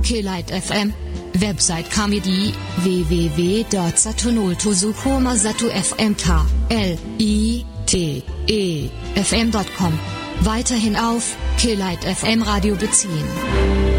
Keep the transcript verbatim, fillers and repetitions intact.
Kilite F M. Website Comedy w w w punkt satunultusukoma satu f m k l i t e f m punkt com. Weiterhin auf Kilite F M Radio beziehen.